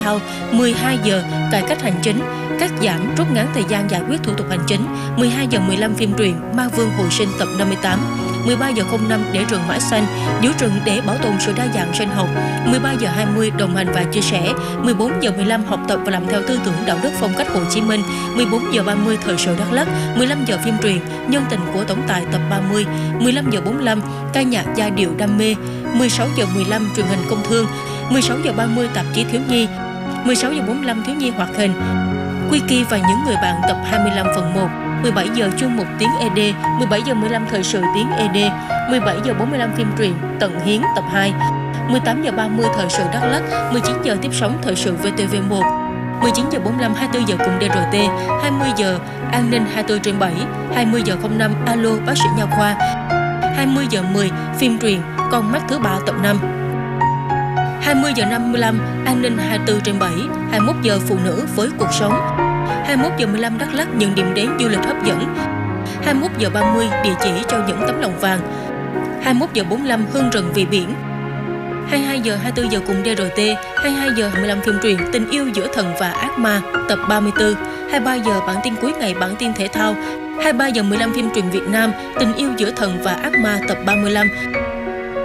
thao. 12 giờ cải cách hành chính, cắt giảm rút ngắn thời gian giải quyết thủ tục hành chính. 12 giờ 15 phim truyện Ma Vương hồi sinh tập 58. 13 giờ 05 để rừng mãi xanh, giữ rừng để bảo tồn sự đa dạng sinh học. 13 giờ 20 đồng hành và chia sẻ. 14 giờ 15 học tập và làm theo tư tưởng đạo đức phong cách Hồ Chí Minh. 14 giờ 30 thời sự Đắk Lắk. 15 giờ phim truyện Nhân tình của Tổng tài tập 30. 15 giờ 45 ca nhạc giai điệu đam mê. 16 giờ 15 truyền hình công thương. 16 giờ 30 tạp chí thiếu nhi. 16 giờ 45 thiếu nhi hoạt hình. Quickie và những người bạn tập 25 phần 1. 17 giờ chuyên mục tiếng ED, 17 giờ 15 thời sự tiếng ED, 17 giờ 45 phim truyện Tận Hiến tập 2, 18 giờ 30 thời sự Đắk Lắk, 19 giờ tiếp sóng thời sự VTV1, 19 giờ 45 24 giờ cùng DRT, 20 giờ An ninh 24/7, 20 giờ 05 Alo bác sĩ nha khoa, 20 giờ 10 phim truyện Con mắt thứ ba tập 5. 20 giờ 55 An ninh 24/7, 21 giờ Phụ nữ với cuộc sống, 21 giờ 15 Đắk Lắk những điểm đến du lịch hấp dẫn, 21 giờ 30 địa chỉ cho những tấm lòng vàng, 21 giờ 45 hương rừng vì biển, 22 giờ 24 giờ cùng DRT, 22 giờ 15 phim truyện Tình yêu giữa thần và ác ma tập 34, 23 giờ bản tin cuối ngày bản tin thể thao, 23 giờ 15 phim truyện Việt Nam Tình yêu giữa thần và ác ma tập 35.